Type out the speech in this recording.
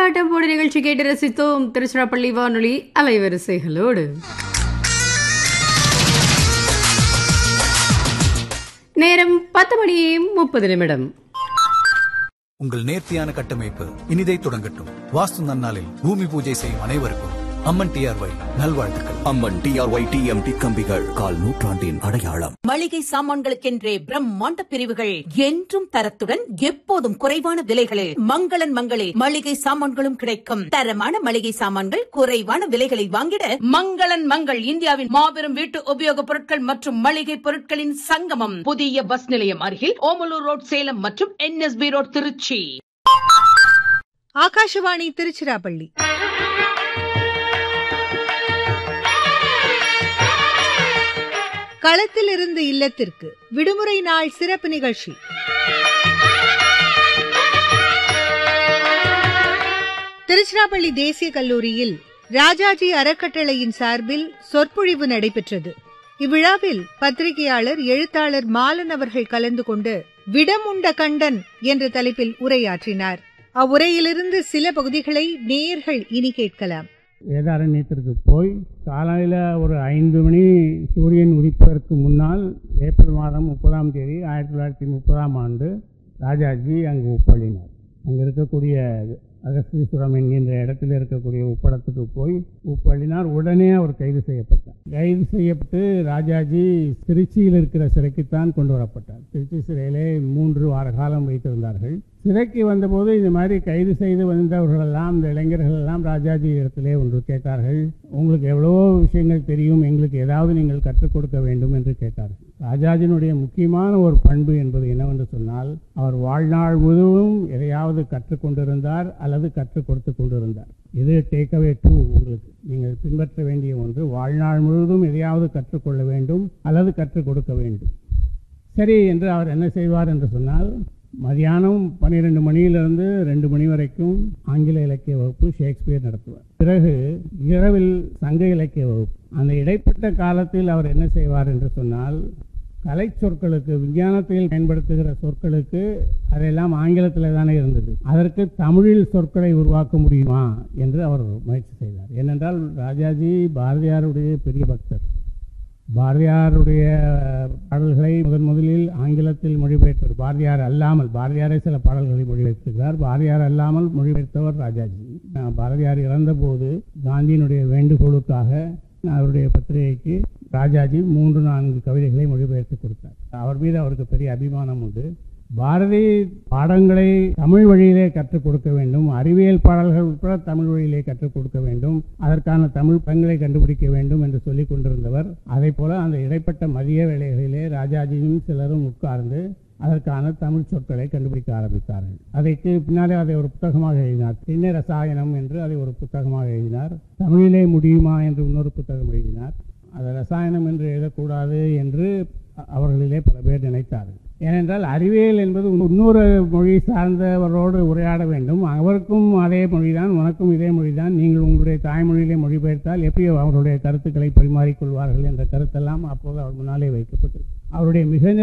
ஆட்டம் போடு நிகழ்ச்சி கேட்டு ரசித்தோம். திருச்சிராப்பள்ளி வானொலி அலைவரிசைகளோடு நேரம் 10:30. உங்கள் நேர்த்தியான கட்டமைப்பு இனிதை தொடங்கட்டும். வாஸ்து நன்னாளில் பூமி பூஜை செய்யும் அனைவருக்கும் அம்மன் டிஆர்ஒய் நல்வாழ்த்துக்கள். அம்மன் டிஆர்ஒய் டிஎம்டி கம்பிகள் கால் நூற்றாண்டின் அடையாளம். மளிகை சாமான்களுக்கென்றே பிரம்மாண்ட பிரிவுகள், என்றும் தரத்துடன் எப்போதும் குறைவான விலைகளில் மங்களன் மங்களில் மளிகை சாமான்களும் கிடைக்கும். தரமான மளிகை சாமான்கள் குறைவான விலைகளை வாங்கிட மங்களன் மங்கள் இந்தியாவின் மாபெரும் வீட்டு உபயோகப் பொருட்கள் மற்றும் மளிகை பொருட்களின் சங்கமம். புதிய பஸ் நிலையம் அருகில் ஓமலூர் ரோட் சேலம் மற்றும் NSB ரோட் திருச்சி. ஆகாஷவாணி திருச்சிராப்பள்ளி. களத்திலிருந்து இல்லத்திற்கு விடுமுறை நாள் சிறப்பு நிகழ்ச்சி. திருச்சிராப்பள்ளி தேசிய கல்லூரியில் ராஜாஜி அறக்கட்டளையின் சார்பில் சொற்பொழிவு நடைபெற்றது. இவ்விழாவில் பத்திரிகையாளர் எழுத்தாளர் மாலன் அவர்கள் கலந்து கொண்டு விடமுண்ட கண்டன் என்ற தலைப்பில் உரையாற்றினார். அவ்வுரையிலிருந்து சில பகுதிகளை நேயர்கள் இனி கேட்கலாம். வேதாரண்யத்திற்கு போய் காலையில் ஒரு 5 மணி சூரியன் உதிப்பதற்கு முன்னால் ஏப்ரல் மாதம் 30ஆம் தேதி 1930ஆம் ஆண்டு ராஜாஜி அங்கு உப்பள்ளினார். அங்கே இருக்கக்கூடிய அகஸ்தீஸ்வரம் என்கின்ற இடத்தில் இருக்கக்கூடிய உப்பளத்துக்கு போய் உப்பள்ளினார். உடனே அவர் கைது செய்யப்பட்டார். கைது செய்யப்பட்டு ராஜாஜி திருச்சியில் இருக்கிற சிறைக்குத்தான் கொண்டு வரப்பட்டார். திருச்சி சிறையிலே 3 வார காலம் வைத்திருந்தார்கள். சிறைக்கு வந்தபோது இந்த மாதிரி கைது செய்து வந்தவர்களெல்லாம், இந்த இளைஞர்கள் எல்லாம் ராஜாஜி இடத்திலே ஒன்று கேட்டார்கள். உங்களுக்கு எவ்வளவோ விஷயங்கள் தெரியும், எங்களுக்கு ஏதாவது நீங்கள் கற்றுக் கொடுக்க வேண்டும் என்று கேட்டார்கள். ராஜாஜினுடைய முக்கியமான ஒரு பண்பு என்பது என்னவென்று சொன்னால், அவர் வாழ்நாள் முழுவதும் எதையாவது கற்றுக்கொண்டிருந்தார் அல்லது கற்றுக் கொடுத்து கொண்டிருந்தார். இது டேக்அவே 2. உங்களுக்கு நீங்கள் பின்பற்ற வேண்டிய ஒன்று, வாழ்நாள் முழுவதும் எதையாவது கற்றுக்கொள்ள வேண்டும் அல்லது கற்றுக் கொடுக்க வேண்டும். சரி என்று அவர் என்ன செய்வார் என்று சொன்னால், மதியானம் 12 மணியிலிருந்து 2 மணி வரைக்கும் ஆங்கில இலக்கிய வகுப்பு ஷேக்ஸ்பியர் நடத்துவார். பிறகு இரவில் சங்க இலக்கிய வகுப்பு. அந்த இடைப்பட்ட காலத்தில் அவர் என்ன செய்வார் என்று சொன்னால், கலை சொற்களுக்கு, விஞ்ஞானத்தில் பயன்படுத்துகிற சொற்களுக்கு அதெல்லாம் ஆங்கிலத்தில் தானே இருந்தது, அதற்கு தமிழில் சொற்களை உருவாக்க முடியுமா என்று அவர் முயற்சி செய்தார். ஏனென்றால் ராஜாஜி பாரதியாருடைய பெரிய பக்தர். பாரதியாருடைய பாடல்களை முதலில் ஆங்கிலத்தில் மொழிபெயர்த்தவர் பாரதியார் அல்லாமல். பாரதியாரே சில பாடல்களை மொழிபெயர்த்திருக்கிறார். பாரதியார் அல்லாமல் மொழிபெயர்த்தவர் ராஜாஜி. பாரதியார் இறந்தபோது காந்தியினுடைய வேண்டுகோளுக்காக அவருடைய பத்திரிகைக்கு ராஜாஜி 3-4 கவிதைகளை மொழிபெயர்த்து கொடுத்தார். அவர் மீது அவருக்கு பெரிய அபிமானம் உண்டு. பாரதி பாடங்களை தமிழ் வழியிலே கற்றுக் கொடுக்க வேண்டும், அறிவியல் பாடல்கள் உட்பட தமிழ் வழியிலே கற்றுக் கொடுக்க வேண்டும், அதற்கான தமிழ் பங்களை கண்டுபிடிக்க வேண்டும் என்று சொல்லிக் கொண்டிருந்தவர். அதே போல அந்த இடைப்பட்ட மதிய வேளைகளிலே ராஜாஜியும் சிலரும் உட்கார்ந்து அதற்கான தமிழ் சொற்களை கண்டுபிடிக்க ஆரம்பித்தார்கள். அதற்கு பின்னாலே அதை ஒரு புத்தகமாக எழுதினார். திண்ண ரசாயனம் என்று அதை ஒரு புத்தகமாக எழுதினார். தமிழிலே முடியுமா என்று இன்னொரு புத்தகம் எழுதினார். அதை ரசாயனம் என்று எழுதக்கூடாது என்று அவர்களிலே பல பேர் நினைத்தார்கள். ஏனென்றால் அறிவியல் என்பது இன்னொரு மொழி சார்ந்தவரோடு உரையாட வேண்டும், அவருக்கும் அதே மொழிதான், உனக்கும் இதே மொழிதான், நீங்கள் உங்களுடைய தாய்மொழியிலே மொழிபெயர்த்தால் எப்படி அவருடைய கருத்துக்களை பரிமாறிக்கொள்வார்கள் என்ற கருத்தெல்லாம் அப்போது அவர் முன்னாலே வைக்கப்பட்டது. அவருடைய மிக